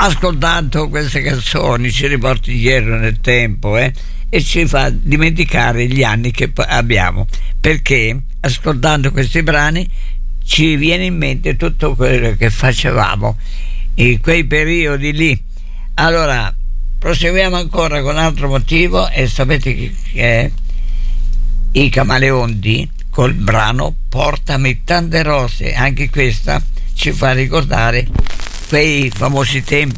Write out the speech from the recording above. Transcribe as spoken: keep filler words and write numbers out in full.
ascoltando queste canzoni ci riporta indietro nel tempo eh? E ci fa dimenticare gli anni che abbiamo, perché ascoltando questi brani ci viene in mente tutto quello che facevamo in quei periodi lì. Allora proseguiamo ancora con un altro motivo, e sapete chi è? I Camaleonti col brano Portami tante rose. Anche questa ci fa ricordare quei famosi tempi